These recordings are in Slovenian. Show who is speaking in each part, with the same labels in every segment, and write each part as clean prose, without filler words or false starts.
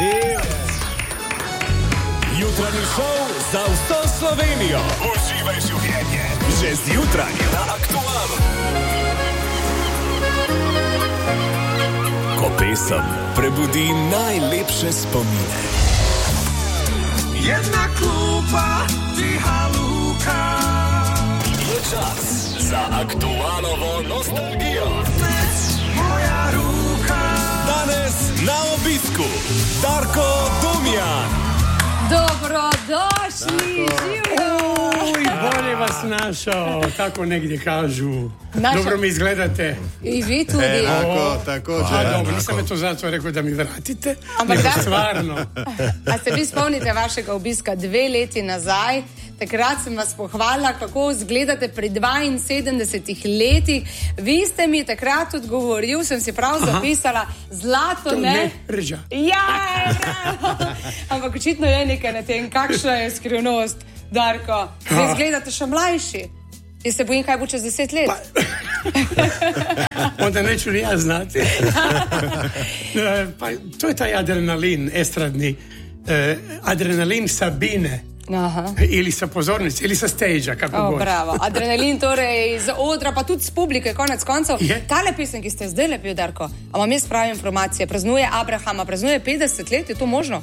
Speaker 1: Jutranji šov za vso Slovenijo. Uživaj življenje. Že zjutraj na Aktualu. Ko pesem prebudi najlepše spomine. Jedna klupa, tiha luka. Je čas za Aktualovo nostalgijo. Moja ruka. Danes na obisku Darko Domjan.
Speaker 2: Dobrodošli, živjo!
Speaker 3: Bolje vas našao, tako negdje kažu. Dobro mi izgledate.
Speaker 2: I vi tudi.
Speaker 3: Tako. Dobro, nisam je to zato rekao da mi vratite.
Speaker 2: Ampak
Speaker 3: nego stvarno.
Speaker 2: A se vi spomnite vašega obiska 2 leti nazaj? Takrat sem vas pohvalila, kako izgledate pri 72 letih. Vi ste mi takrat odgovoril, sem si prav zapisala, zlato
Speaker 3: To
Speaker 2: ne.
Speaker 3: ne reža.
Speaker 2: Ja, ampak očitno je nekaj na tem, kakšna je skrivnost, Darko. Vi izgledate še mlajši. Jaz se bojim, kaj bo čez 10 let.
Speaker 3: Onda neću ni ja znati. Pa, to je taj adrenalin estradni. Adrenalin sa bine.
Speaker 2: Aha.
Speaker 3: Ili sa pozornice, ili sa stage-a, kako god.
Speaker 2: Bravo. Adrenalin torej iz odra, pa tudi z publike, konec koncev. Tale pesem, ki ste zdaj lepil, Darko, a vam jaz pravim informacije, praznuje Abrahama, praznuje 50 let, je to možno?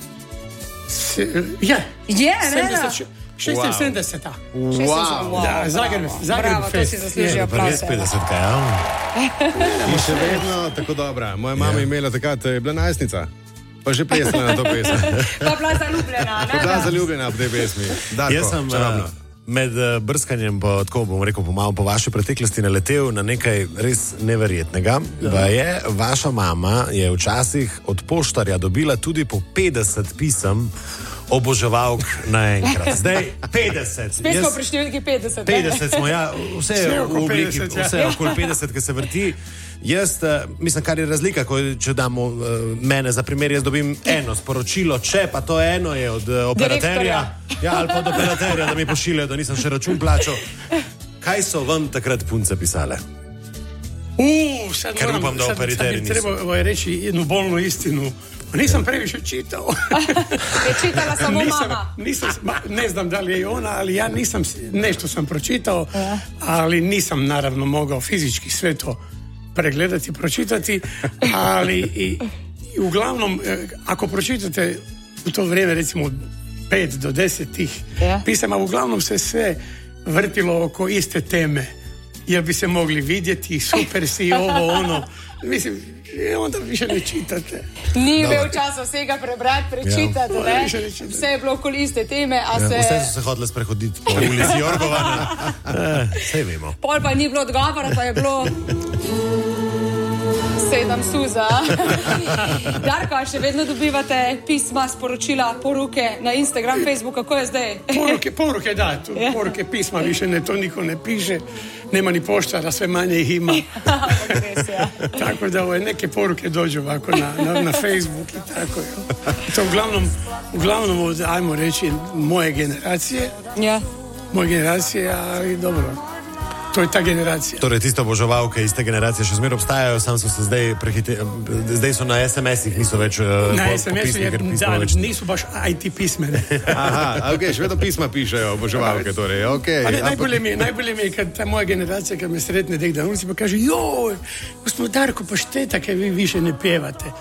Speaker 3: Je,
Speaker 2: ne?
Speaker 3: 76.
Speaker 2: Wow.
Speaker 3: Da, Zagreb
Speaker 2: Bravo, to
Speaker 3: fest.
Speaker 2: si zaslužijo
Speaker 4: Pa res
Speaker 2: aplauze.
Speaker 4: 50, ja. In še vedno tako dobra. Moja mama je imela takrat, je bila najstnica. Pa že plesala na to pesem.
Speaker 2: Pa bila zaljubljena, ne?
Speaker 4: Bila zaljubljena v tej pesmi. Darko,
Speaker 5: Jaz sem
Speaker 4: čarobno.
Speaker 5: med brskanjem po, tako bom rekel, malo po vaši preteklosti naletel na nekaj res neverjetnega. Je, vaša mama je včasih od poštarja dobila tudi po 50 pisem oboževalk naenkrat. Zdaj 50.
Speaker 2: Spet smo pri številki 50.
Speaker 5: 50 smo, ja, vse je v obliki,
Speaker 3: 50, ja.
Speaker 5: vse je okoli 50, ki se vrti. Jaz, mislim, kar je razlika, če damo mene za primer, jaz dobim eno sporočilo, če pa to eno je od operaterja, ja, ali pa od operaterja, da mi pošiljajo, da nisem še račun plačal. Kaj so vam takrat punce pisale?
Speaker 3: Sad
Speaker 5: Ker upam, da operateri niso.
Speaker 3: Treba reći jednu bolnu istinu. Nisam previše čitao.
Speaker 2: Je čitala samo mama.
Speaker 3: Ne znam da li je ona, ali ja nisam, nešto sam pročitao, ali nisam naravno mogao fizički sve to pregledati, pročitati, ali i uglavnom, ako pročitate u to vrijeme, recimo 5 do 10 tih pisama, uglavnom se sve vrtilo oko iste teme. Jer bi se mogli vidjeti, super si, ovo, ono. Mislim, onda više ne čitate.
Speaker 2: Ni imel časa vsega prebrati, prečitati, ne? Vse je bilo okoli iste teme, a se...
Speaker 5: Vse so se hodile sprehoditi po ulici Jorgovana. Sej vemo.
Speaker 2: Pol pa ni bilo odgovora, pa je bilo... 7 suza. Darko, a še vedno dobivate pisma, sporočila, poruke na Instagram, Facebook, kako je zdaj?
Speaker 3: Poruke da, poruke, pisma više to niko ne piše, nema ni poštara, sve manje ih ima. Tako da neke poruke dođu ovako na Facebook i tako. To uglavnom, ajmo reći, moje generacije.
Speaker 2: Ja.
Speaker 3: Moje generacije, ali dobro. To je ta generacija.
Speaker 5: Torej, tiste oboževalke iz te generacije še zmeraj obstajajo, samo so se zdaj so na SMS-ih, niso več
Speaker 3: na SMS-u, jer nisu baš IT pismene.
Speaker 4: Aha, ok, še vedno pisma pišejo oboževalke, torej, ok.
Speaker 3: Najbolje mi je kad ta moja generacija, kad me sretne dek da ulici, pa kaže, joj, gospod Darko, pa šteta kaj vi više ne pjevate.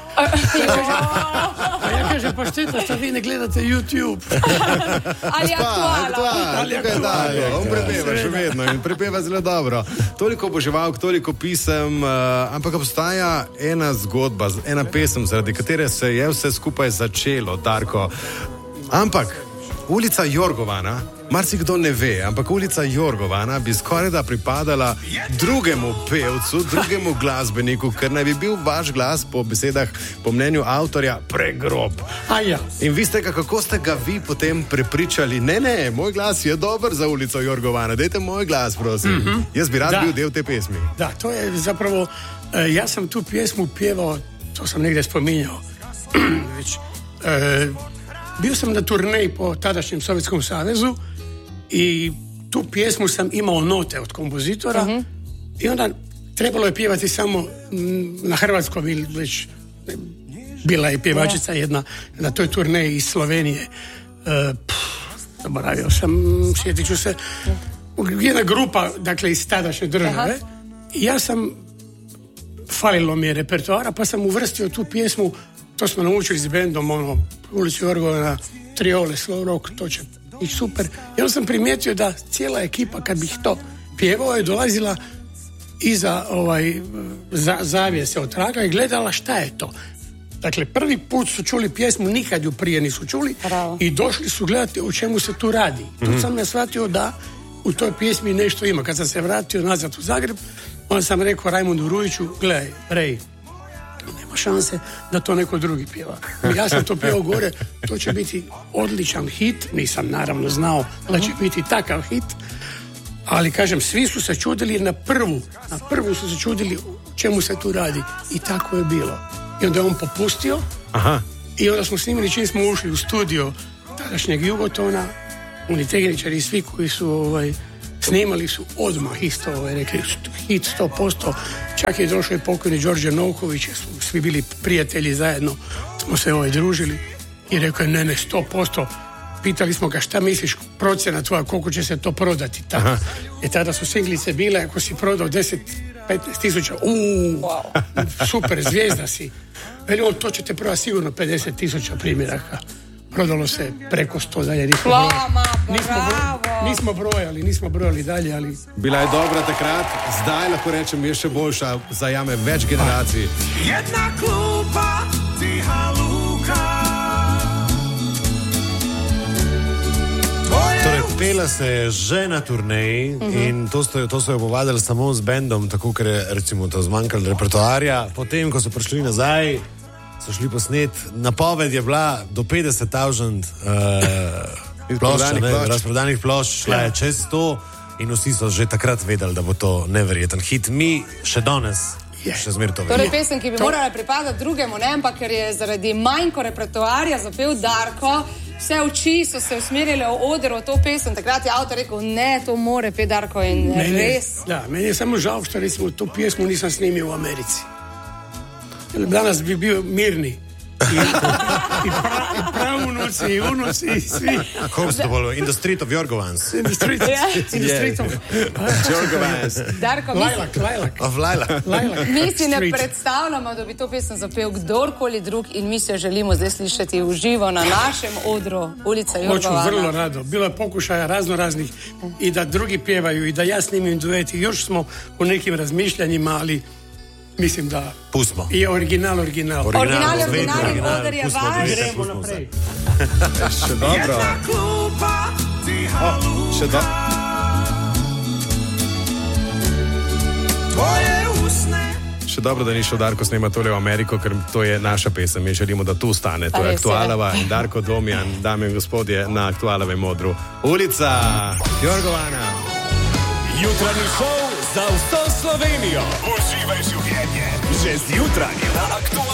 Speaker 3: A ja kažem, pa šteta što vi ne gledate YouTube.
Speaker 2: Ali aktuala.
Speaker 4: On prepeva še vedno in prepeva zelo dobro. Toliko oboževalk, toliko pisem, ampak obstaja ena zgodba, ena pesem, zaradi katere se je vse skupaj začelo, Darko. Ampak ulica Jorgovana, marsikdo ne ve, ampak ulica Jorgovana bi skorajda pripadala drugemu pevcu, drugemu glasbeniku, ker naj bi bil vaš glas po besedah, po mnenju avtorja, pregrob. In vi ste kako ste ga vi potem prepričali, ne, moj glas je dober za ulico Jorgovana, dajte moj glas, prosim. Jaz bi rad bil del te pesmi.
Speaker 3: Da, to je zapravo, ja sam tu pjesmu pjevao, to sam negdje spominjao, već, bio sam na turneji po tadašnjem Sovjetskom savezu i tu pjesmu sam imao note od kompozitora i onda trebalo je pjevati samo na hrvatskom ili već Bila je pjevačica jedna na toj turneji iz Slovenije. Zaboravio sam, sjetit ću se. Jedna grupa, dakle, iz tadašnje države. I ja sam, falilo mi je repertoara, pa sam uvrstio tu pjesmu, to smo naučili s bendom, ulicu Jorgovana, triole, slow rock, to će ići super. I onda sam primijetio da cijela ekipa, kad bih to pjevao, je dolazila iza zavjese od traga i gledala šta je to. Dakle, prvi put su čuli pjesmu, nikad ju prije nisu čuli.
Speaker 2: Bravo.
Speaker 3: I došli su gledati o čemu se tu radi. Tu sam ja shvatio da u toj pjesmi nešto ima. Kad sam se vratio nazad u Zagreb, onda sam rekao Rajmundu Rujiću, gledaj, Rej, nema šanse da to neko drugi pjeva. Ja sam to pjevao gore, to će biti odličan hit, nisam naravno znao da će biti takav hit, ali kažem, svi su se čudili na prvu su se čudili čemu se tu radi i tako je bilo. I onda je on popustio. I onda smo snimili, čim smo ušli u studio tadašnjeg Jugotona, oni tehničari i svi koji su snimali su odmah isto rekli hit 100%, čak je došao i pokojni Đorđe Novković, su svi bili prijatelji zajedno, smo se družili i rekao je ne 100%. Pitali smo ga šta misliš, procjena tvoja, koliko će se to prodati. I tada su singlice bile, ako si prodao 10-15 tisuća, super, zvijezda si. Veli on, to ćete prodati sigurno 50 tisuća primjeraka. Prodalo se preko 100 dalje, nismo brojali dalje, ali...
Speaker 4: Bila je dobra takrat, zdaj lahko rečem je še boljša, zajame več generacij.
Speaker 1: Jedna klupa, tiha luka.
Speaker 5: Torej, pela se je že na turneji in to so jo povadili samo z bendom, tako ker je recimo to zmanjkalo repertoarja. Potem, ko so prišli nazaj, so šli posnet. Napoved je bila do 50,000 razprodanih plošč, šla je čez 100 in vsi so že takrat vedeli, da bo to neverjeten hit. Mi še danes še zmer to vedeli.
Speaker 2: Torej, pesem, ki bi morala pripadati drugemu, ne, ampak ker je zaradi manjko repertoarja zapel Darko, vse oči so se usmerile v oder v to pesem, takrat je avtor rekel, ne, to more pet Darko in res.
Speaker 3: Da, meni je samo žal, što recimo to pjesmu nisam snimio u Americi. Danas bi bio mirni. I pravunuci, i unuci, i svi.
Speaker 5: Kako se to bolj? In the street of Jorgovans.
Speaker 3: In the street of
Speaker 5: Jorgovans.
Speaker 2: Darko,
Speaker 5: Lajlak.
Speaker 2: mi si ne predstavljamo, da bi to pesem zapel kdorkoli drug in mi se želimo zdaj slišati v živo na našem odru ulica Jorgovana.
Speaker 3: Hoću vrlo rado. Bilo je pokušaja raznih i da drugi pjevaju i da ja snimim dueti. Još smo u nekim razmišljanjima, ali mislim da
Speaker 5: pustimo.
Speaker 3: Je original.
Speaker 2: Original, odar je vaš.
Speaker 3: Gremo naprej.
Speaker 4: Še dobro. Še dobro. Še dobro, da ni šel Darko snemati tole v Ameriko, ker to je naša pesem. Mi želimo, da tu stane. To je Aktualova in Darko Domjan, dame in gospodje, na Aktualovem odru. Ulica Jorgovana.
Speaker 1: Jutranji šov za vso Slovenijo. Uživaj življenje. Že zjutraj na Aktualnem.